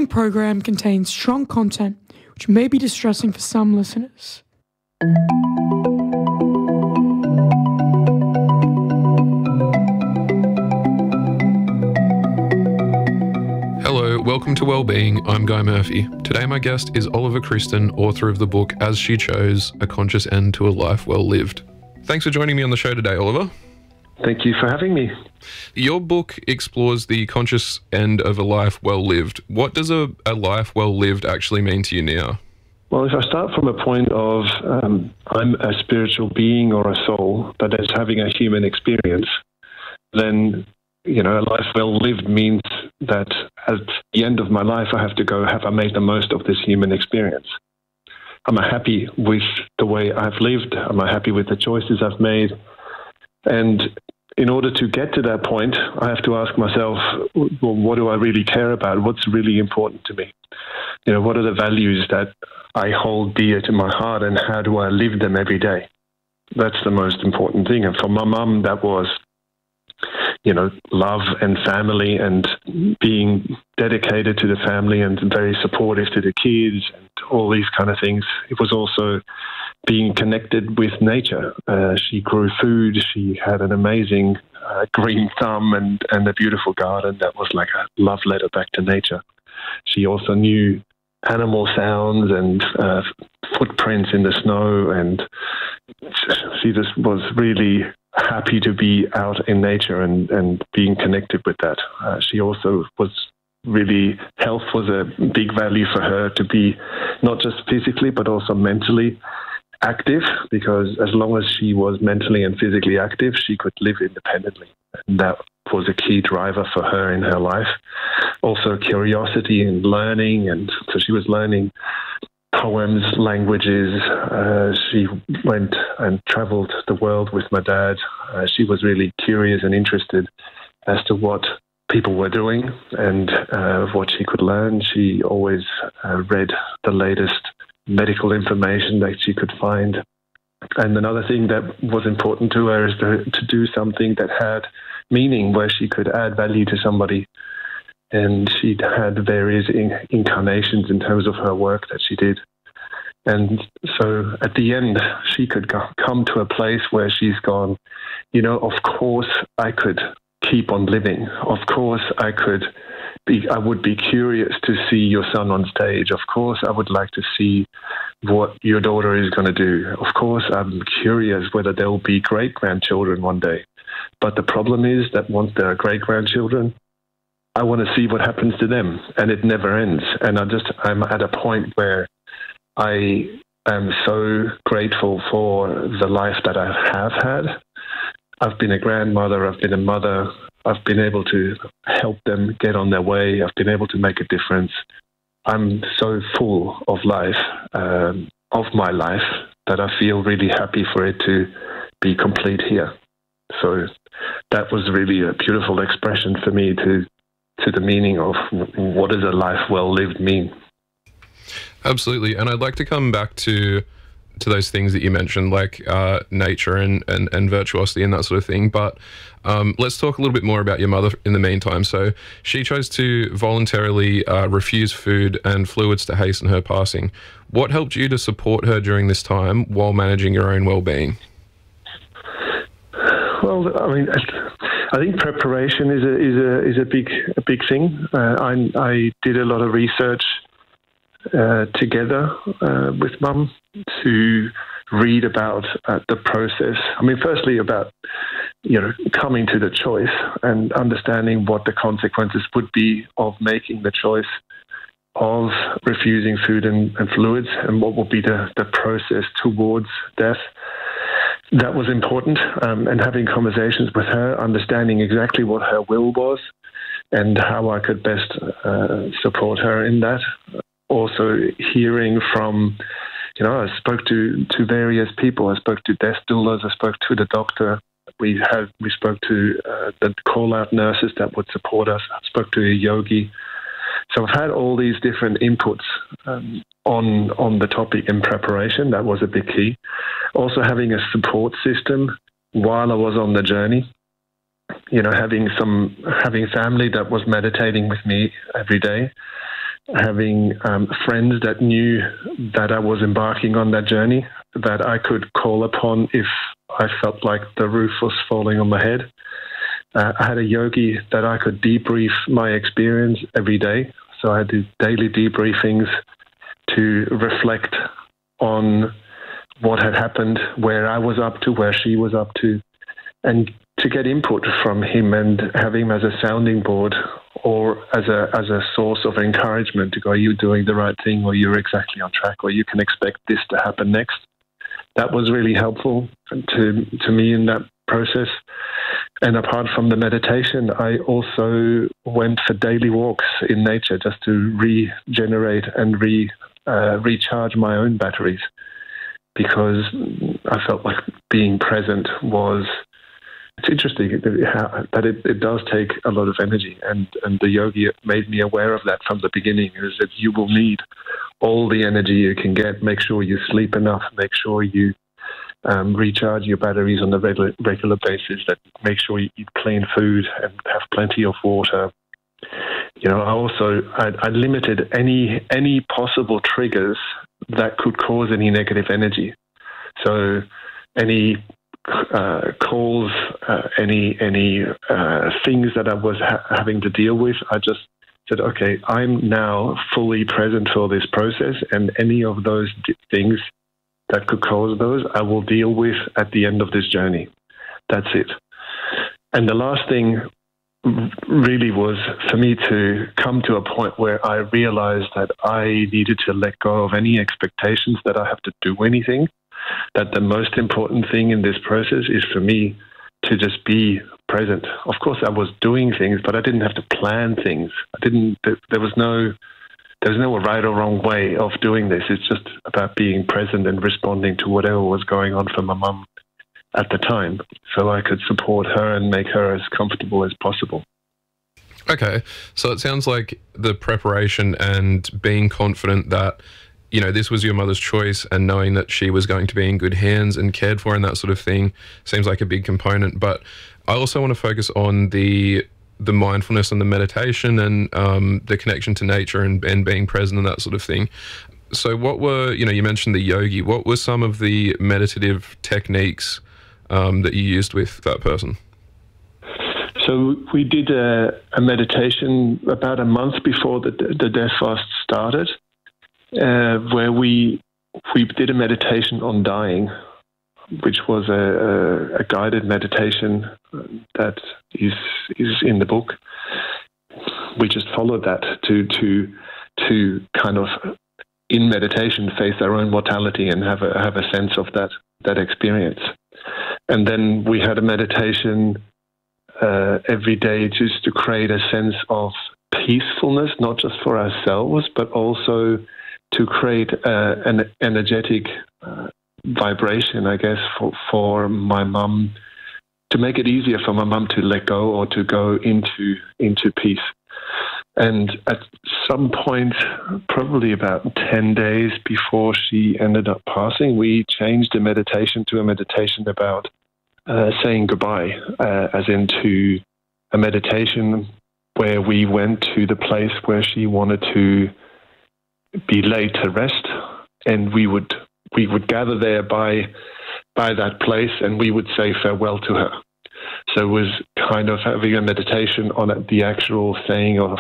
following program contains strong content which may be distressing for some listeners. Hello, welcome to Wellbeing. I'm Guy Murphy. Today my guest is Oliver Christen, author of the book As She Chose, A Conscious End to a Life Well Lived. Thanks for joining me on the show today, Oliver. Thank you for having me. Your book explores the conscious end of a life well lived. What does a life well lived actually mean to you now? Well, if I start from a point of I'm a spiritual being or a soul that is having a human experience, then, a life well lived means that at the end of my life, I have to go, have I made the most of this human experience? Am I happy with the way I've lived? Am I happy with the choices I've made? And in order to get to that point, I have to ask myself, well, what do I really care about? What's really important to me? What are the values that I hold dear to my heart, and how do I live them every day? That's the most important thing. And for my mum, that was, love and family and being dedicated to the family and very supportive to the kids and all these kind of things. It was also being connected with nature. She grew food. She had an amazing green thumb and a beautiful garden that was like a love letter back to nature. She also knew animal sounds and footprints in the snow, and she just was really happy to be out in nature and being connected with that. She also was really, health was a big value for her, to be not just physically but also mentally active, because as long as she was mentally and physically active, she could live independently. And that was a key driver for her in her life. Also curiosity and learning, and so she was learning poems, languages. She went and traveled the world with my dad. She was really curious and interested as to what people were doing and what she could learn. She always read the latest medical information that she could find. And another thing that was important to her is to do something that had meaning, where she could add value to somebody. And she had various incarnations in terms of her work that she did. And so at the end, she could come to a place where she's gone, of course I could keep on living. Of course I would be curious to see your son on stage. Of course I would like to see what your daughter is going to do. Of course I'm curious whether there will be great-grandchildren one day. But the problem is that once there are great-grandchildren, I want to see what happens to them, and it never ends. And I'm at a point where I am so grateful for the life that I have had. I've been a grandmother, I've been a mother, I've been able to help them get on their way, I've been able to make a difference. I'm so full of life, of my life, that I feel really happy for it to be complete here. So that was really a beautiful expression for me to the meaning of what does a life well lived mean. Absolutely. And I'd like to come back to those things that you mentioned, like nature and virtuosity and that sort of thing. But let's talk a little bit more about your mother in the meantime. So she chose to voluntarily refuse food and fluids to hasten her passing. What helped you to support her during this time while managing your own well-being? Well, I think preparation is a big thing. I did a lot of research together with Mum to read about the process. Firstly about coming to the choice and understanding what the consequences would be of making the choice of refusing food and fluids, and what would be the process towards death. That was important, and having conversations with her, understanding exactly what her will was and how I could best support her in that. Also hearing from, I spoke to various people. I spoke to death doulas, I spoke to the doctor. We spoke to the call-out nurses that would support us. I spoke to a yogi. So I've had all these different inputs on the topic in preparation. That was a big key. Also having a support system while I was on the journey. Having family that was meditating with me every day, having friends that knew that I was embarking on that journey, that I could call upon if I felt like the roof was falling on my head. I had a yogi that I could debrief my experience every day. So I did daily debriefings to reflect on what had happened, where I was up to, where she was up to, and to get input from him and have him as a sounding board or as a source of encouragement to go, are you doing the right thing, or you're exactly on track, or you can expect this to happen next. That was really helpful to me in that process. And apart from the meditation, I also went for daily walks in nature just to regenerate and recharge my own batteries, because I felt like being present was... It's interesting that it does take a lot of energy, and the yogi made me aware of that from the beginning, is that you will need all the energy you can get. Make sure you sleep enough, make sure you recharge your batteries on a regular basis, that make sure you eat clean food and have plenty of water. You know, I limited any possible triggers that could cause any negative energy. So any calls, any things that I was having to deal with, I just said, okay, I'm now fully present for this process, and any of those things that could cause those, I will deal with at the end of this journey. That's it. And the last thing really was for me to come to a point where I realized that I needed to let go of any expectations that I have to do anything, that the most important thing in this process is for me to just be present. Of course, I was doing things, but I didn't have to plan things. There was no right or wrong way of doing this. It's just about being present and responding to whatever was going on for my mum at the time, so I could support her and make her as comfortable as possible. Okay, so it sounds like the preparation and being confident that, you know, this was your mother's choice, and knowing that she was going to be in good hands and cared for and that sort of thing seems like a big component. But I also want to focus on the mindfulness and the meditation and the connection to nature and being present and that sort of thing. So what were, you know, you mentioned the yogi. What were some of the meditative techniques that you used with that person? So we did a meditation about a month before the death fast started, where we did a meditation on dying, which was a guided meditation that is in the book. We just followed that to kind of, in meditation, face our own mortality and have a sense of that experience. And then we had a meditation every day just to create a sense of peacefulness, not just for ourselves, but also to create an energetic vibration, I guess, for my mum, to make it easier for my mum to let go or to go into peace. And at some point, probably about 10 days before she ended up passing, we changed the meditation to a meditation about saying goodbye, as into a meditation where we went to the place where she wanted to be laid to rest, and we would gather there by that place, and we would say farewell to her. So it was kind of having a meditation on the actual saying of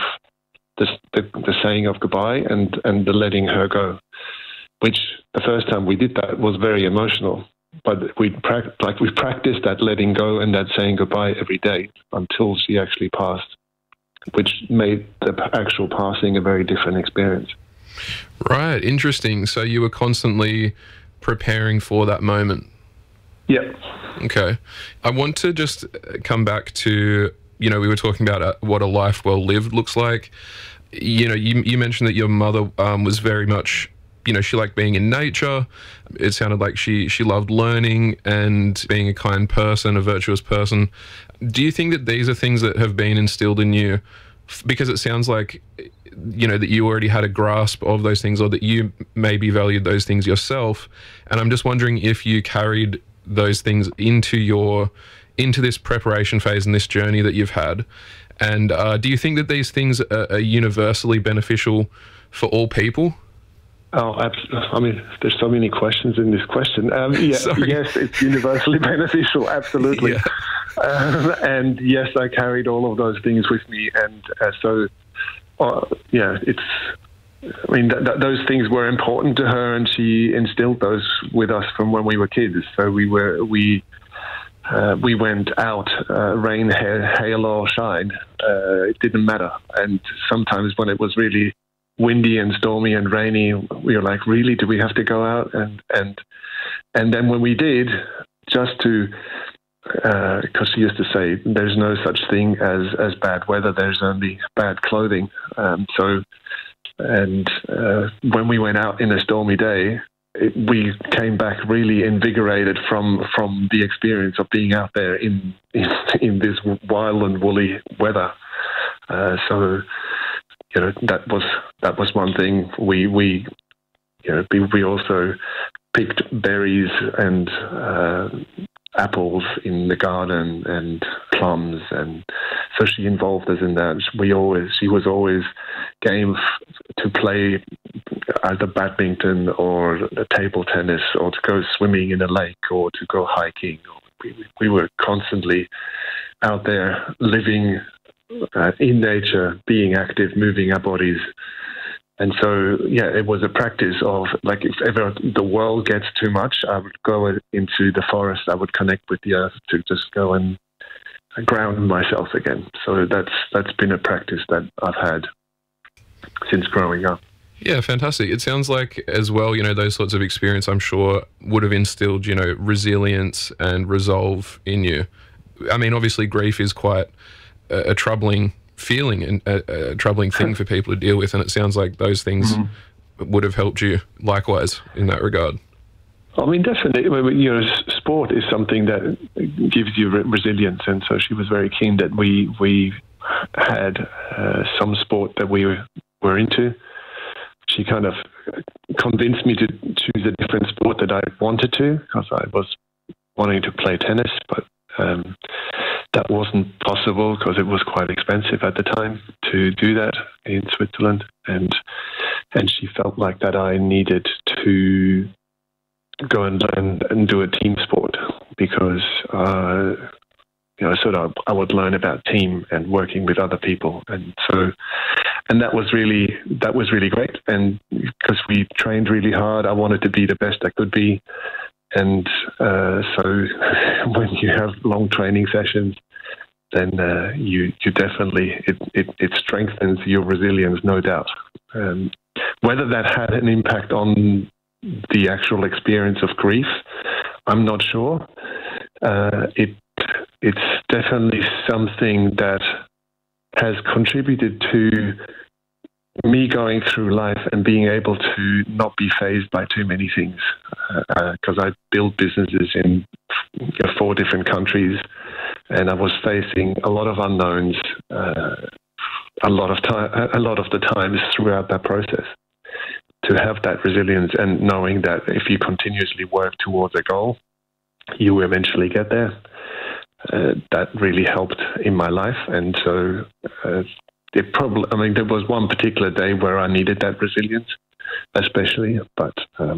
the saying of goodbye and the letting her go, which the first time we did that was very emotional. But we practiced that letting go and that saying goodbye every day until she actually passed, which made the actual passing a very different experience. Right, interesting. So you were constantly preparing for that moment. Yep. Okay. I want to just come back to, you know, we were talking about what a life well lived looks like. You know, you mentioned that your mother was very much, you know, she liked being in nature. It sounded like she loved learning and being a kind person, a virtuous person. Do you think that these are things that have been instilled in you? Because it sounds like, you know, that you already had a grasp of those things, or that you maybe valued those things yourself. And I'm just wondering if you carried those things into your into this preparation phase and this journey that you've had. And do you think that these things are universally beneficial for all people? Oh, I mean, there's so many questions in this question. Yes, it's universally beneficial, absolutely. Yeah. And yes, I carried all of those things with me. And I mean, those things were important to her, and she instilled those with us from when we were kids. So we went out, rain, hail or shine. It didn't matter. And sometimes when it was really windy and stormy and rainy, we were like, really, do we have to go out? And then when we did, just to, because she used to say, there's no such thing as bad weather, there's only bad clothing. When we went out in a stormy day, we came back really invigorated from the experience of being out there in this wild and woolly weather. That was one thing. We also picked berries and apples in the garden and plums, and so she involved us in that. She was always game to play either badminton or table tennis, or to go swimming in a lake, or to go hiking. We were constantly out there living in nature, being active, moving our bodies. And so, it was a practice of, like, if ever the world gets too much, I would go into the forest, I would connect with the earth to just go and ground myself again. So that's been a practice that I've had since growing up. Yeah, fantastic. It sounds like as well, those sorts of experience, I'm sure, would have instilled, resilience and resolve in you. I mean, obviously grief is quite a troubling feeling and a troubling thing for people to deal with, and it sounds like those things would have helped you likewise in that regard. I mean, definitely. Sport is something that gives you resilience, and so she was very keen that we had some sport that we were into. She kind of convinced me to choose a different sport that I wanted to, because I was wanting to play tennis, but that wasn't possible because it was quite expensive at the time to do that in Switzerland, and she felt like that I needed to go and learn and do a team sport, because I would learn about team and working with other people, and that was really great. And because we trained really hard, I wanted to be the best I could be. And so when you have long training sessions, then you definitely, it strengthens your resilience, no doubt. Whether that had an impact on the actual experience of grief, I'm not sure. It's definitely something that has contributed to me going through life and being able to not be fazed by too many things, because I built businesses in 4 different countries, and I was facing a lot of unknowns a lot of the times throughout that process. To have that resilience and knowing that if you continuously work towards a goal, you will eventually get there. That really helped in my life, and so there was one particular day where I needed that resilience, especially. But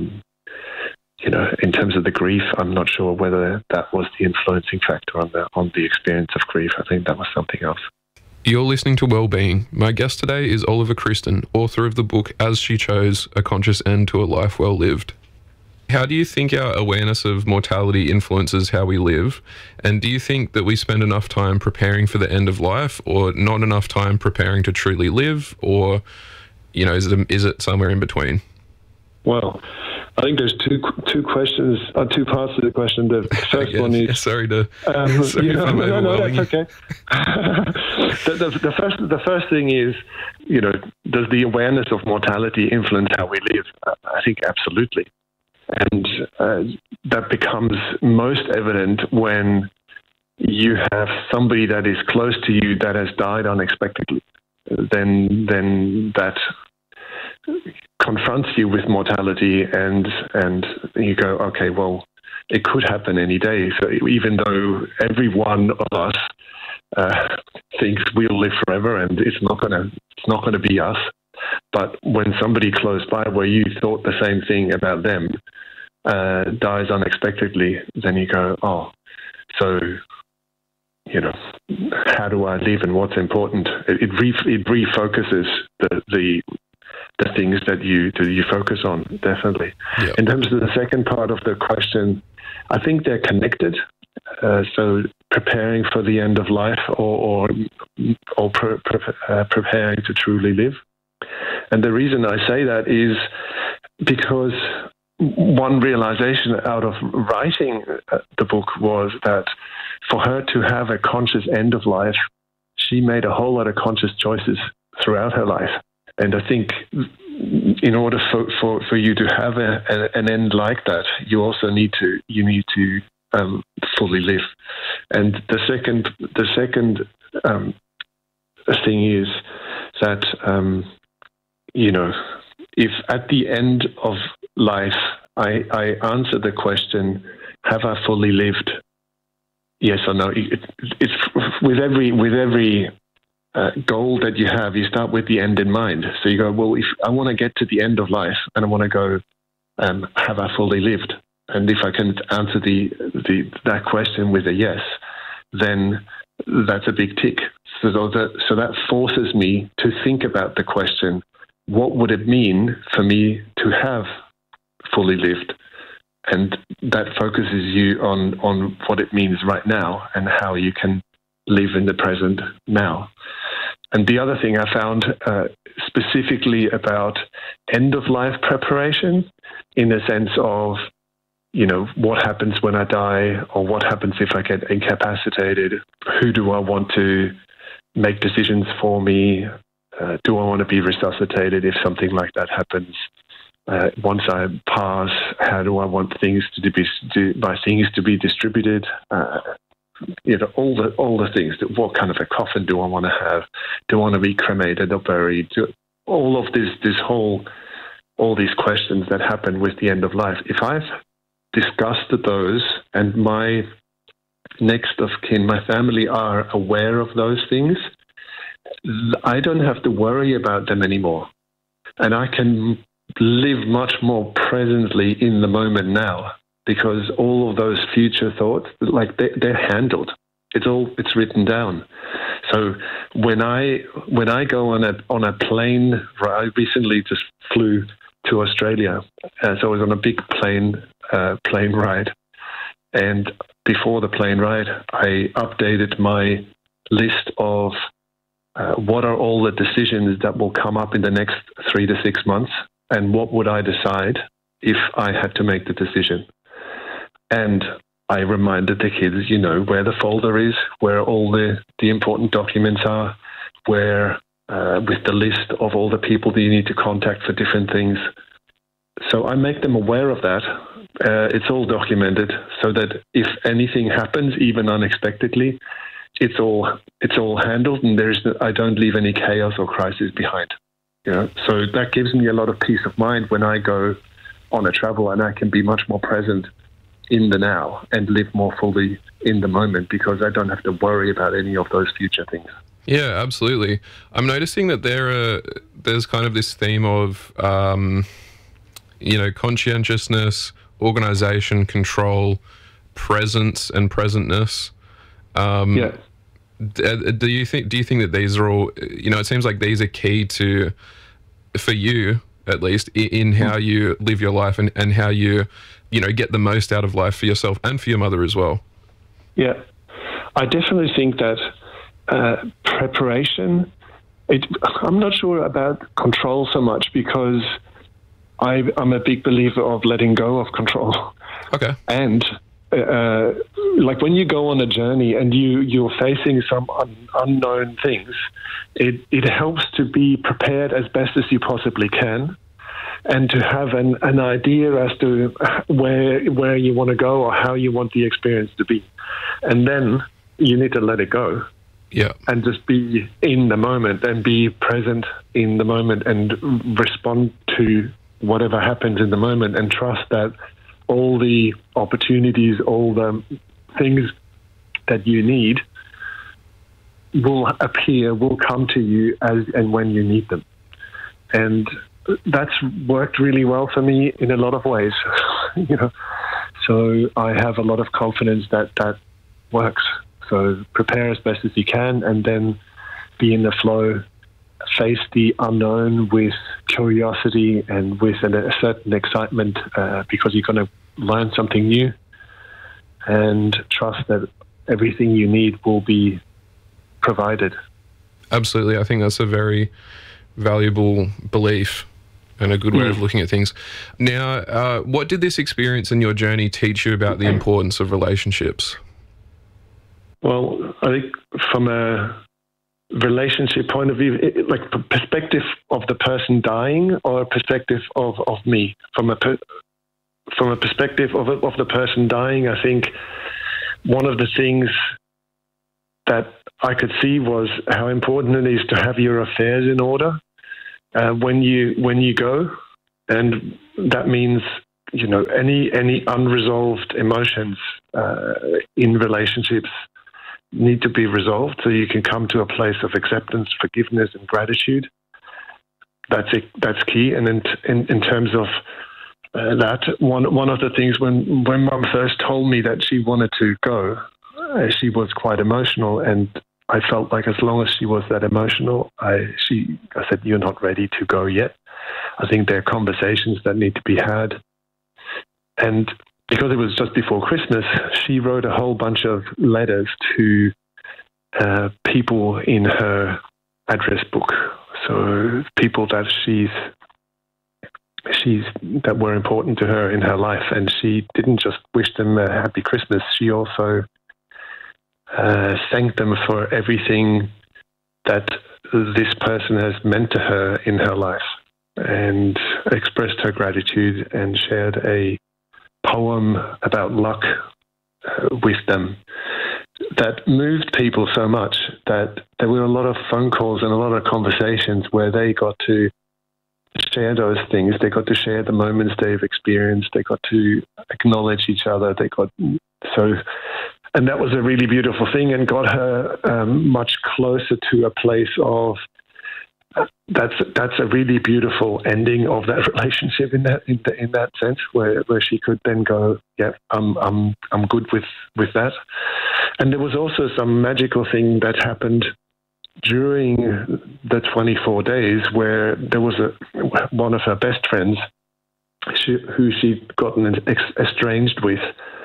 in terms of the grief, I'm not sure whether that was the influencing factor on the experience of grief. I think that was something else. You're listening to Wellbeing. My guest today is Oliver Christen, author of the book As She Chose, A Conscious End to a Life Well Lived. How do you think our awareness of mortality influences how we live? And do you think that we spend enough time preparing for the end of life, or not enough time preparing to truly live? Or, is it somewhere in between? Well, I think there's two questions, two parts to the question. The first one is... Sorry if I'm overwhelming. No, that's okay. the first thing is, does the awareness of mortality influence how we live? I think absolutely. And that becomes most evident when you have somebody that is close to you that has died unexpectedly. Then that confronts you with mortality, and you go, okay, well, it could happen any day. So even though every one of us thinks we'll live forever, and it's not gonna be us, but when somebody close by where you thought the same thing about them dies unexpectedly, then you go, oh, so how do I live and what's important? It refocuses the things that you focus on, definitely. Yeah. In terms of the second part of the question, I think they're connected. So preparing for the end of life or preparing to truly live. And the reason I say that is because one realization out of writing the book was that for her to have a conscious end of life, she made a whole lot of conscious choices throughout her life. And I think in order for you to have an end like that, you also need to fully live. And the second thing is that if at the end of life I answer the question, have I fully lived? Yes or no. It's with every goal that you have, you start with the end in mind. So you go, well, if I want to get to the end of life and I want to go, have I fully lived? And if I can answer that question with a yes, then that's a big tick. So that forces me to think about the question, what would it mean for me to have fully lived? And that focuses you on what it means right now and how you can live in the present now. And the other thing I found specifically about end-of-life preparation, in the sense of, what happens when I die, or what happens if I get incapacitated? Who do I want to make decisions for me? Do I want to be resuscitated if something like that happens? Once I pass, how do I want things to be distributed? All the things. What kind of a coffin do I want to have? Do I want to be cremated or buried? All of all these questions that happen with the end of life. If I've discussed those and my next of kin, my family, are aware of those things, I don't have to worry about them anymore. And I can live much more presently in the moment now, because all of those future thoughts, they're handled. It's written down. So when I go on a plane, I recently just flew to Australia, so I was on a big plane ride, and before the plane ride, I updated my list of what are all the decisions that will come up in the next 3 to 6 months, and what would I decide if I had to make the decision. And I reminded the kids, where the folder is, where all the important documents are, where with the list of all the people that you need to contact for different things. So I make them aware of that. It's all documented, so that if anything happens, even unexpectedly, it's all handled, and I don't leave any chaos or crisis behind. So that gives me a lot of peace of mind when I go on a travel, and I can be much more present in the now and live more fully in the moment, because I don't have to worry about any of those future things. Yeah, absolutely. I'm noticing that there's kind of this theme of, conscientiousness, organization, control, presence, and presentness. Yeah. Do you think that these are all, it seems like these are key for you, at least, in how you live your life and how you, get the most out of life for yourself and for your mother as well? Yeah, I definitely think that preparation, I'm not sure about control so much, because I'm a big believer of letting go of control. Okay. And like when you go on a journey and you're facing some unknown things, it helps to be prepared as best as you possibly can, and to have an idea as to where you want to go or how you want the experience to be. And then you need to let it go. Yeah. And just be in the moment and be present in the moment and respond to whatever happens in the moment, and trust that all the opportunities, all the things that you need will appear, will come to you as and when you need them. And that's worked really well for me in a lot of ways, So I have a lot of confidence that that works. So prepare as best as you can, and then be in the flow, face the unknown with curiosity and with a certain excitement, because you're going to learn something new, and trust that everything you need will be provided. Absolutely. I think that's a very valuable belief and a good way of looking at things. Now, what did this experience and your journey teach you about the importance of relationships? Well, I think from a relationship point of view, like perspective of the person dying or a perspective of me. From a perspective of the person dying, I think one of the things that I could see was how important it is to have your affairs in order when you go, and that means any unresolved emotions in relationships need to be resolved, so you can come to a place of acceptance, forgiveness, and gratitude. That's it. That's key. And in terms of that, one of the things when Mum first told me that she wanted to go, she was quite emotional, and I felt like as long as she was that emotional, I said, "You're not ready to go yet. I think there are conversations that need to be had." And because it was just before Christmas, she wrote a whole bunch of letters to people in her address book. So people that that were important to her in her life, and she didn't just wish them a happy Christmas. She also thanked them for everything that this person has meant to her in her life, and expressed her gratitude and shared a poem about luck with them that moved people so much that there were a lot of phone calls and a lot of conversations where they got to share those things. They got to share the moments they've experienced. They got to acknowledge each other. And that was a really beautiful thing, and got her much closer to a place of that's a really beautiful ending of that relationship in that sense, where she could then go, yeah, I'm good with that. And there was also some magical thing that happened during the 24 days where there was one of her best friends who she'd gotten estranged with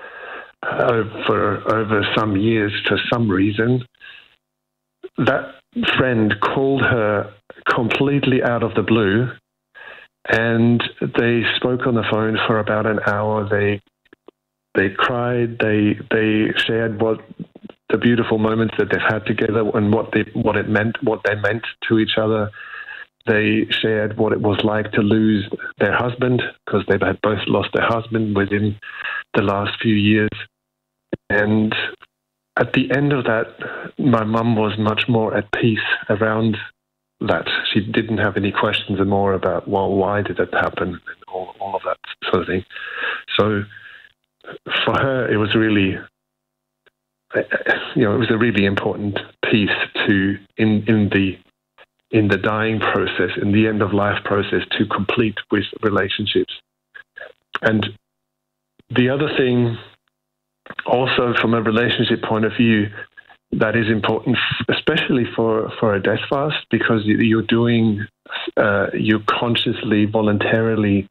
for over some years for some reason. That friend called her completely out of the blue, and they spoke on the phone for about an hour. They cried. They shared what the beautiful moments that they've had together and what they meant to each other. They shared what it was like to lose their husband, because they had both lost their husband within the last few years. And at the end of that, my mum was much more at peace around that. She didn't have any questions more about, well, why did that happen, and all of that sort of thing. So for her, it was really, it was a really important piece to in the dying process, in the end of life process, to complete with relationships. And the other thing, also from a relationship point of view, that is important, especially for a death fast, because you're consciously, voluntarily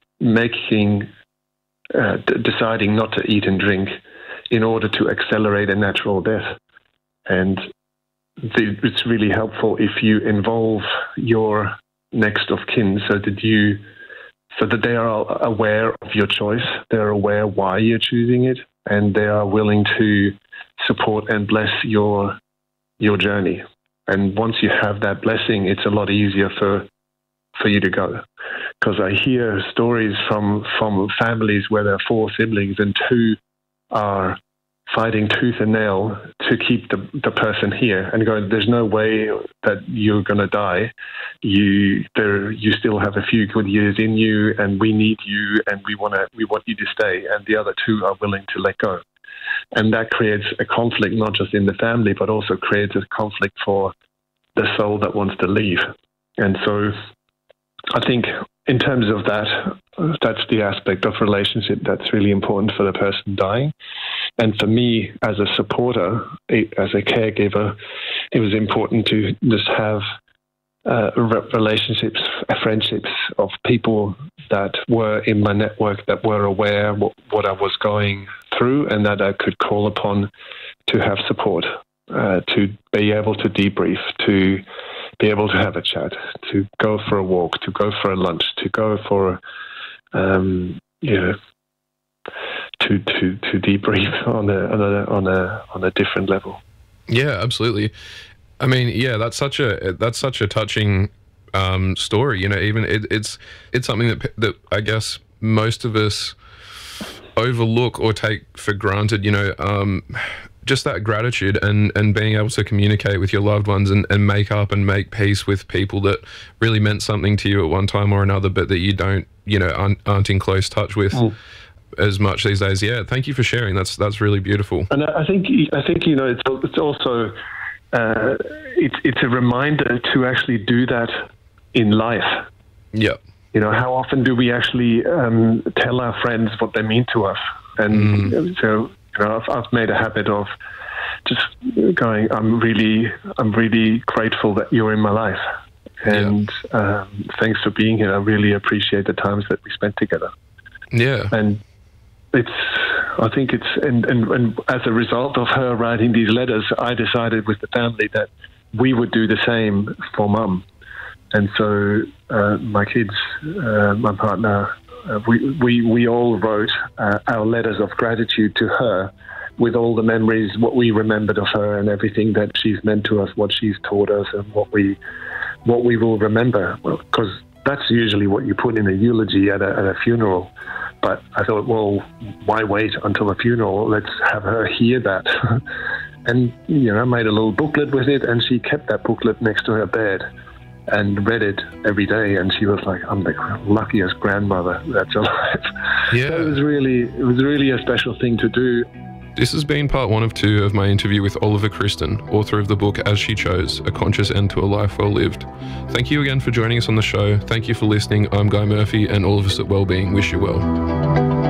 deciding not to eat and drink in order to accelerate a natural death. And it's really helpful if you involve your next of kin so that they are aware of your choice, they're aware why you're choosing it, and they are willing to support and bless your journey. And once you have that blessing, it's a lot easier for you to go. Because I hear stories from families where there are 4 siblings and 2 are fighting tooth and nail to keep the person here and going, there's no way that you're going to die. You still have a few good years in you, and we need you, and we want you to stay. And the other two are willing to let go. And that creates a conflict, not just in the family, but also creates a conflict for the soul that wants to leave. And so I think in terms of that, that's the aspect of relationship that's really important for the person dying. And for me, as a supporter, as a caregiver, it was important to just have relationships, friendships of people that were in my network, that were aware what I was going through, and that I could call upon to have support, to be able to debrief, to be able to have a chat, to go for a walk, to go for a lunch, to go for, to debrief on a different level. Yeah, absolutely. I mean, yeah, that's such a touching story. You know, even it's something that I guess most of us overlook or take for granted. You know, just that gratitude and being able to communicate with your loved ones and make up and make peace with people that really meant something to you at one time or another, but that you don't, you know, aren't in close touch with as much these days. Yeah, thank you for sharing. That's really beautiful. And I think you know, it's also it's a reminder to actually do that in life. Yeah. You know, how often do we actually tell our friends what they mean to us? And so, you know, I've made a habit of just going, I'm really grateful that you're in my life. And thanks for being here. I really appreciate the times that we spent together. Yeah. And I think it's, and as a result of her writing these letters, I decided with the family that we would do the same for Mum. And so my kids, my partner, we all wrote our letters of gratitude to her with all the memories, what we remembered of her and everything that she's meant to us, what she's taught us, and what we will remember. Well, because that's usually what you put in a eulogy at a funeral. But I thought, well, why wait until a funeral? Let's have her hear that. And, you know, I made a little booklet with it, and she kept that booklet next to her bed and read it every day. And she was like, I'm the luckiest grandmother that's alive. Yeah. So it was really a special thing to do. This has been part 1 of 2 of my interview with Oliver Christen, author of the book As She Chose, A Conscious End to a Life Well Lived. Thank you again for joining us on the show. Thank you for listening. I'm Guy Murphy, and all of us at Wellbeing wish you well.